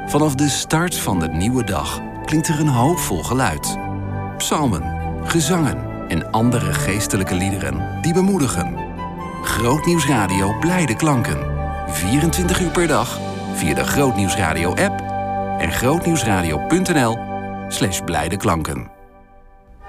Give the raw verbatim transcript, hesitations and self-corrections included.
Vanaf de start van de nieuwe dag klinkt er een hoopvol geluid. Psalmen, gezangen en andere geestelijke liederen die bemoedigen. Grootnieuwsradio blijde klanken. vierentwintig uur per dag via de Grootnieuwsradio app en grootnieuwsradio punt n l slash blijde klanken.